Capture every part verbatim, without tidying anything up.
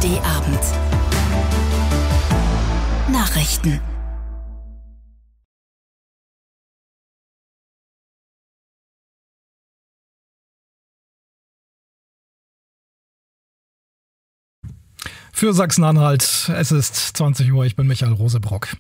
D-Abend. Nachrichten. Für Sachsen-Anhalt, es ist zwanzig Uhr, ich bin Michael Rosebrock.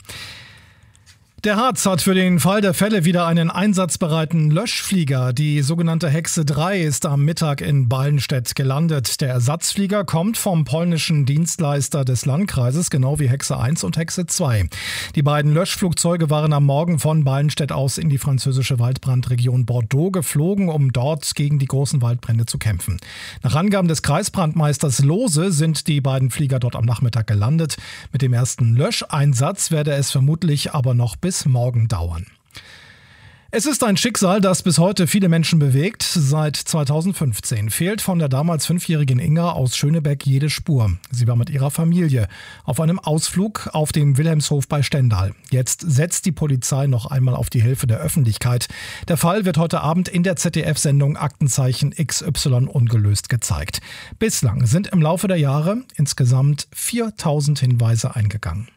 Der Harz hat für den Fall der Fälle wieder einen einsatzbereiten Löschflieger. Die sogenannte Hexe drei ist am Mittag in Ballenstedt gelandet. Der Ersatzflieger kommt vom polnischen Dienstleister des Landkreises, genau wie Hexe eins und Hexe zwei. Die beiden Löschflugzeuge waren am Morgen von Ballenstedt aus in die französische Waldbrandregion Bordeaux geflogen, um dort gegen die großen Waldbrände zu kämpfen. Nach Angaben des Kreisbrandmeisters Lohse sind die beiden Flieger dort am Nachmittag gelandet. Mit dem ersten Löscheinsatz werde es vermutlich aber noch bis bis morgen dauern. Es ist ein Schicksal, das bis heute viele Menschen bewegt. Seit zweitausendfünfzehn fehlt von der damals fünfjährigen Inga aus Schönebeck jede Spur. Sie war mit ihrer Familie auf einem Ausflug auf dem Wilhelmshof bei Stendal. Jetzt setzt die Polizei noch einmal auf die Hilfe der Öffentlichkeit. Der Fall wird heute Abend in der Z D F-Sendung Aktenzeichen X Y ungelöst gezeigt. Bislang sind im Laufe der Jahre insgesamt viertausend Hinweise eingegangen.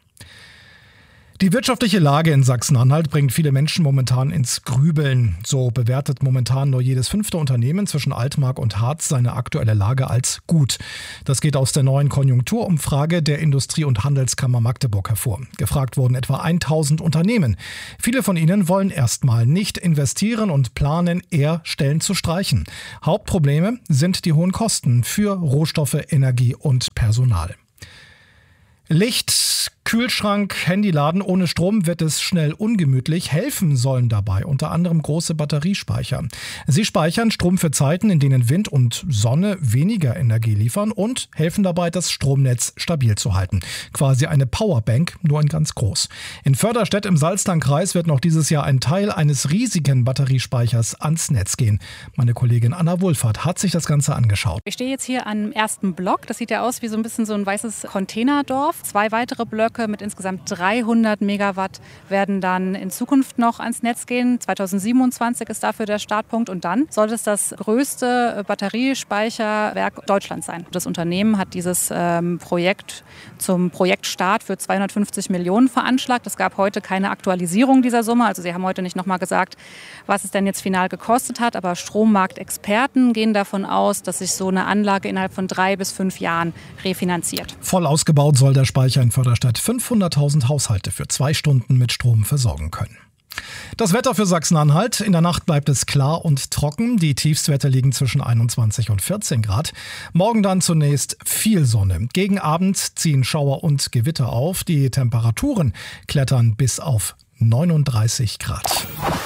Die wirtschaftliche Lage in Sachsen-Anhalt bringt viele Menschen momentan ins Grübeln. So bewertet momentan nur jedes fünfte Unternehmen zwischen Altmark und Harz seine aktuelle Lage als gut. Das geht aus der neuen Konjunkturumfrage der Industrie- und Handelskammer Magdeburg hervor. Gefragt wurden etwa tausend Unternehmen. Viele von ihnen wollen erstmal nicht investieren und planen eher Stellen zu streichen. Hauptprobleme sind die hohen Kosten für Rohstoffe, Energie und Personal. Licht, Kühlschrank, Handyladen ohne Strom wird es schnell ungemütlich. Helfen sollen dabei unter anderem große Batteriespeicher. Sie speichern Strom für Zeiten, in denen Wind und Sonne weniger Energie liefern und helfen dabei, das Stromnetz stabil zu halten. Quasi eine Powerbank, nur in ganz groß. In Förderstedt im Salzlandkreis wird noch dieses Jahr ein Teil eines riesigen Batteriespeichers ans Netz gehen. Meine Kollegin Anna Wohlfahrt hat sich das Ganze angeschaut. Ich stehe jetzt hier am ersten Block. Das sieht ja aus wie so ein bisschen so ein weißes Containerdorf. Zwei weitere Blöcke mit insgesamt dreihundert Megawatt werden dann in Zukunft noch ans Netz gehen. zweitausendsiebenundzwanzig ist dafür der Startpunkt und dann soll es das größte Batteriespeicherwerk Deutschlands sein. Das Unternehmen hat dieses ähm, Projekt zum Projektstart für zweihundertfünfzig Millionen veranschlagt. Es gab heute keine Aktualisierung dieser Summe. Also sie haben heute nicht nochmal gesagt, was es denn jetzt final gekostet hat. Aber Strommarktexperten gehen davon aus, dass sich so eine Anlage innerhalb von drei bis fünf Jahren refinanziert. Voll ausgebaut soll der Speicher in Förderstadt fünfhunderttausend Haushalte für zwei Stunden mit Strom versorgen können. Das Wetter für Sachsen-Anhalt. In der Nacht bleibt es klar und trocken. Die Tiefstwerte liegen zwischen einundzwanzig und vierzehn Grad. Morgen dann zunächst viel Sonne. Gegen Abend ziehen Schauer und Gewitter auf. Die Temperaturen klettern bis auf neununddreißig Grad.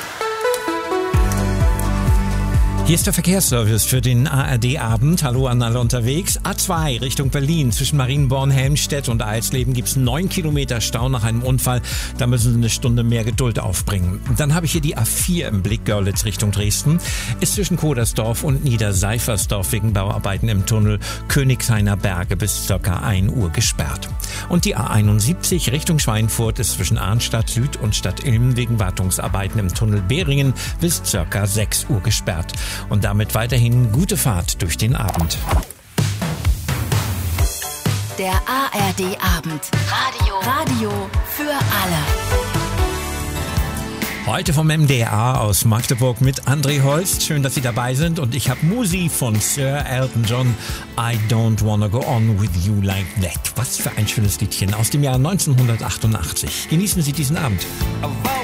Hier ist der Verkehrsservice für den A R D-Abend. Hallo an alle unterwegs. A zwei Richtung Berlin. Zwischen Marienborn, Helmstedt und Eisleben gibt es neun Kilometer Stau nach einem Unfall. Da müssen Sie eine Stunde mehr Geduld aufbringen. Dann habe ich hier die A vier im Blick, Görlitz Richtung Dresden. Ist zwischen Kodersdorf und Niederseifersdorf wegen Bauarbeiten im Tunnel Königshainer Berge bis ca. ein Uhr gesperrt. Und die A einundsiebzig Richtung Schweinfurt ist zwischen Arnstadt Süd und Stadt Ilm wegen Wartungsarbeiten im Tunnel Beringen bis ca. sechs Uhr gesperrt. Und damit weiterhin gute Fahrt durch den Abend. Der A R D-Abend. Radio. Radio für alle. Heute vom M D R aus Magdeburg mit André Holst. Schön, dass Sie dabei sind. Und ich habe Musi von Sir Elton John. I don't wanna go on with you like that. Was für ein schönes Liedchen aus dem Jahr neunzehnhundertachtundachtzig. Genießen Sie diesen Abend.